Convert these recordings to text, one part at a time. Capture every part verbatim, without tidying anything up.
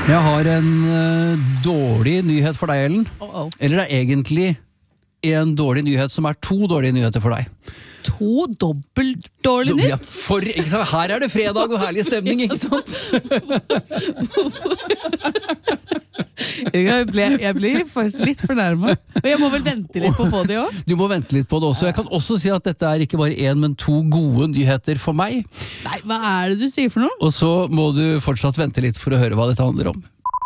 Jeg har en uh, dårlig nyhet for deg, Ellen. Uh-oh. Eller det er egentlig en dårlig nyhet som er to dårlige nyheter for deg. To dobbelt dårlig nytt? Ja, for, ikke sant? Her er det fredag og herlig stemning, ikke sant? jeg, ble, jeg blir faktisk litt fornærmet. Og jeg må vel vente litt på å få det også? Du må vente litt på det også. Jeg kan også si at dette er ikke bare en, men to gode nyheter for meg. Nei, hva er det du sier for noe? Og så må du fortsatt vente litt for å høre hva dette handler om.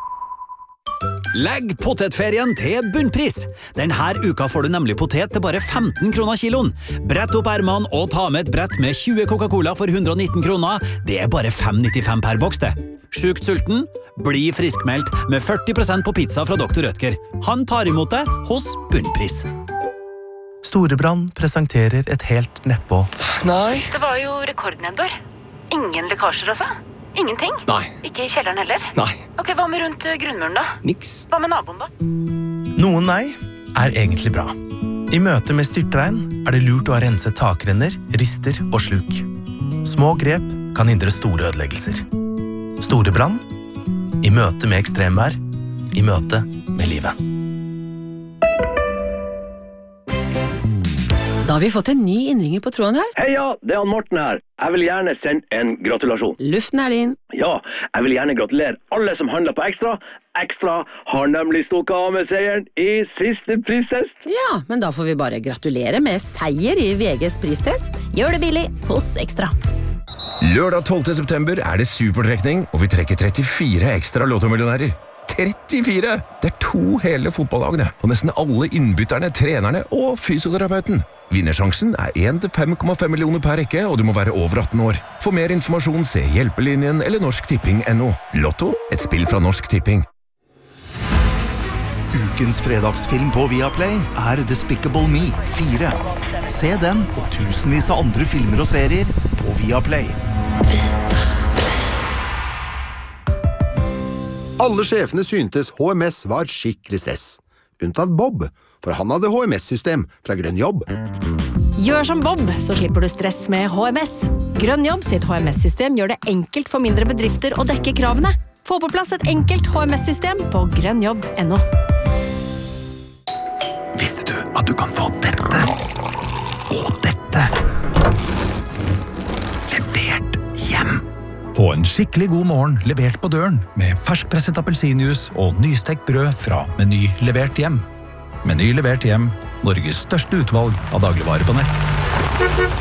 Legg potetferien til bunnpris. Denne uka får du nemlig potet til bare femten kroner kiloen. Brett opp ermene og ta med et brett med tjue Coca-Cola for hundre og nitten kroner. Det er bare fem nittifem per boks det. Sjukt sulten? Bli friskmeldt med førti prosent på pizza fra doktor Rødtger. Han tar imot deg hos bunnpris. Storebrand presenterer et helt nedpå. Nei. Det var jo rekordnedbør. Ingen lekkasjer altså? Ingenting? Nei. Ikke i kjelleren heller? Nei. Ok, hva med rundt grunnmuren da? Niks. Hva med naboen da? Noen nei er egentlig bra. I møte med styrtregn er det lurt å ha renset takrenner, rister og sluk. Små grep kan hindre store ødeleggelser. Store brann, i møte med ekstremvær, i møte med livet. Da har vi fått en ny innringer på tråden her. Heia, det er han Morten her. Jeg vil gjerne sende en gratulasjon. Luften er din. Ja, jeg vil gjerne gratulere alle som handler på Ekstra. Ekstra har nemlig stukket av med seieren i siste pristest. Ja, men da får vi bare gratulere med seier i V G's pristest. Gjør det billig hos Ekstra. Lørdag tolvte september er det supertrekning, og vi trekker trettifire ekstra lottomillionærer. trettifire! Det er to hele fotballagene, og nesten alle innbytterne, trenerne og fysioterapeuten. Vinnersjansen er en til fem komma fem millioner per rekke, og du må være over atten år. For mer informasjon se Hjelpelinjen eller Norsk Tipping punktum no. Lotto, et spill fra Norsk Tipping. Ukens fredagsfilm på Viaplay er Despicable Me fire. Se den og tusenvis av andre filmer og serier på Viaplay. Alle sjefene syntes H M S var skikkelig stress. Unntatt Bob, for han hadde H M S-system fra Grønn Jobb. Gjør som Bob, så slipper du stress med H M S. Grønn Jobb sitt H M S-system gjør det enkelt for mindre bedrifter å dekke kravene. Få på plass et enkelt H M S-system på grønnjobb punktum no. Visste du at du kan få dette og dette levert hjem? Få en skikkelig god morgen levert på døren med ferskpresset appelsinjuice og nystekt brød fra Meny levert hjem. Meny levert hjem, Norges største utvalg av dagligvarer på nett.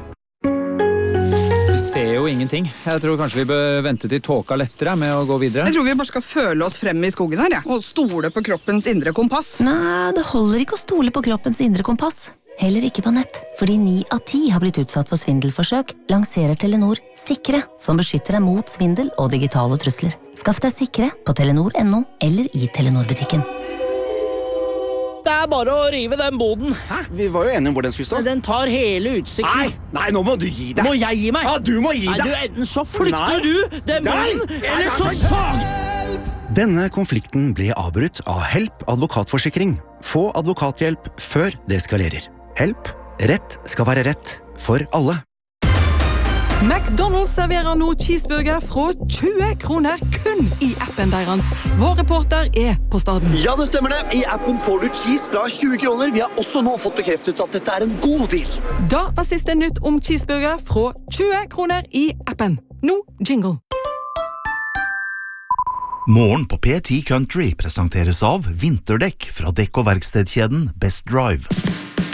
Vi ser jo ingenting. Jeg tror kanskje vi bør vente til tåka lettere med å gå videre. Jeg tror vi bare skal føle oss frem i skogen her, ja. Og stole på kroppens indre kompass. Nei, det holder ikke å stole på kroppens indre kompass. Heller ikke på nett, fordi ni av ti har blitt utsatt for svindelforsøk, lanserer Telenor Sikre, som beskytter deg mot svindel og digitale trusler. Skaff deg Sikre på telenor punktum no eller i Telenor-butikken. Det er bare å rive den boden. Hæ? Vi var jo enige om hvor den skulle stå. Den tar hele utsikten. Nei, nei, nå må du gi deg. Må jeg gi meg? Ja, du må gi nei, deg. Du, enten så flytter nei. du den boden, nei. Eller så sag! Denne konflikten ble avbrutt av Help advokatforsikring. Få advokathjelp før det eskalerer. Help. Rett skal være rett for alle. McDonald's serverer nå cheeseburger fra tjue kroner kun i appen deres. Vår reporter er på staden. Ja, det stemmer det. I appen får du cheese fra tjue kroner. Vi har også nå fått bekreftet at dette er en god deal. Da var siste nytt om cheeseburger fra tjue kroner i appen. Nå jingle. Morgen på P ti Country presenteres av vinterdekk fra dekk- og verkstedkjeden Best Drive.